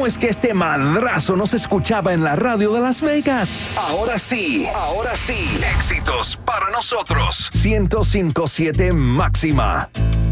¿Cómo es que este madrazo no se escuchaba en la radio de Las Vegas? Ahora sí. Éxitos para nosotros. 105.7 máxima.